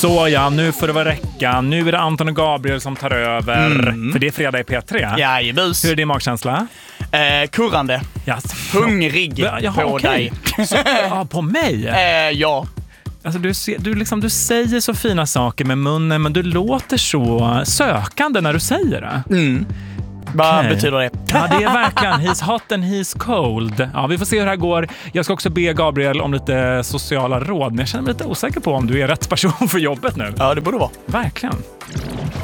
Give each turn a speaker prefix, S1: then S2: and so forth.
S1: Så ja, nu får det vara räcka. Nu är det Anton och Gabriel som tar över. För det är fredag i P3.
S2: Jajebus.
S1: Hur är din magkänsla?
S2: Kurrande.
S1: Yes.
S2: Hungrig på dig.
S1: Så, ja, på mig?
S2: Ja.
S1: Alltså, du säger så fina saker med munnen, men du låter så sökande när du säger det.
S2: Vad betyder det?
S1: Ja, det är verkligen he's hot and he's cold. Ja, vi får se hur det här går. Jag ska också be Gabriel om lite sociala råd, men jag känner mig lite osäker på om du är rätt person för jobbet nu.
S2: Ja, det borde vara.
S1: Verkligen.